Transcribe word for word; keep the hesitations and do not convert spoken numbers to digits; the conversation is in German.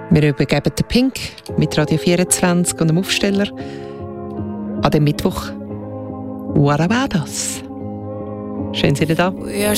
Wir übergeben den Pink mit Radio vierundzwanzig und dem Aufsteller an dem Mittwoch. What about us? Schön, Sie da. We are